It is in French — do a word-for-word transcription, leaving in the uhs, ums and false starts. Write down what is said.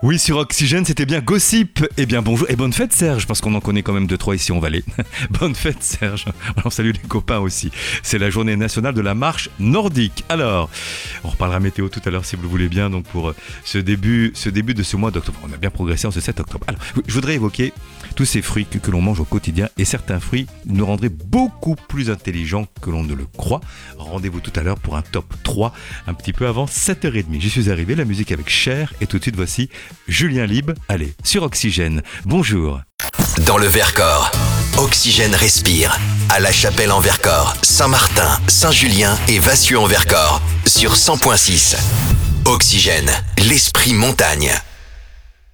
Oui, sur Oxygène, c'était bien Gossip. Eh bien, bonjour et bonne fête, Serge, parce qu'on en connaît quand même deux, trois ici en Valais. Bonne fête, Serge. Alors, salut les copains aussi. C'est la journée nationale de la marche nordique. Alors, on reparlera météo tout à l'heure si vous le voulez bien, donc pour ce début, ce début de ce mois d'octobre. On a bien progressé en ce sept octobre. Alors, je voudrais évoquer tous ces fruits que, que l'on mange au quotidien, et certains fruits nous rendraient beaucoup plus intelligents que l'on ne le croit. Rendez-vous tout à l'heure pour un top trois, un petit peu avant sept heures trente. J'y suis arrivé, la musique avec Cher, et tout de suite voici Julien Libre. Allez, sur Oxygène. Bonjour. Dans le Vercors, Oxygène respire. À La Chapelle en Vercors, Saint-Martin, Saint-Julien et Vassieux en Vercors. Sur cent virgule six. Oxygène, l'esprit montagne.